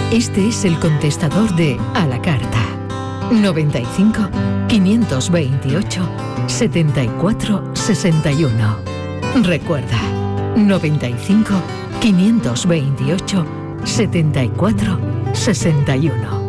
Este es el contestador de A la Carta. 95 528 74 61. Recuerda, 95 528 74 61.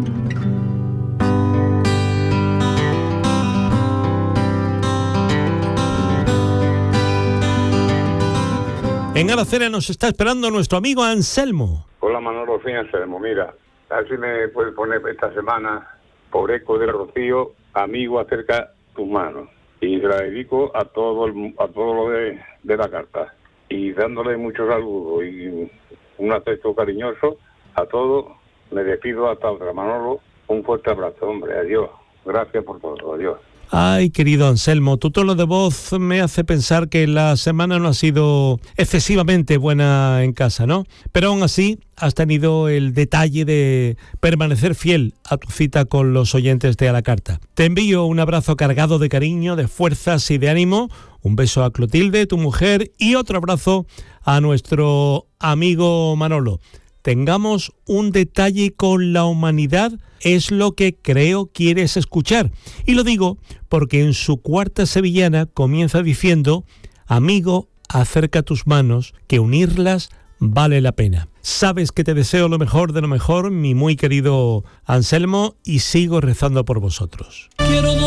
En Aracena nos está esperando nuestro amigo Anselmo. Hola Manolo, soy Anselmo. Mira, a ver si me puedes poner esta semana por Eco de Rocío, amigo, acerca tus manos. Y se la dedico a todo lo de la carta. Y dándole muchos saludos y un afecto cariñoso a todos. Me despido hasta otra. Manolo, un fuerte abrazo, hombre. Adiós. Gracias por todo. Adiós. Ay, querido Anselmo, tu tono de voz me hace pensar que la semana no ha sido excesivamente buena en casa, ¿no? Pero aún así has tenido el detalle de permanecer fiel a tu cita con los oyentes de A la Carta. Te envío un abrazo cargado de cariño, de fuerzas y de ánimo. Un beso a Clotilde, tu mujer, y otro abrazo a nuestro amigo Manolo. Tengamos un detalle con la humanidad, es lo que creo quieres escuchar. Y lo digo porque en su cuarta sevillana comienza diciendo: amigo, acerca tus manos, que unirlas vale la pena. Sabes que te deseo lo mejor de lo mejor, mi muy querido Anselmo, y sigo rezando por vosotros.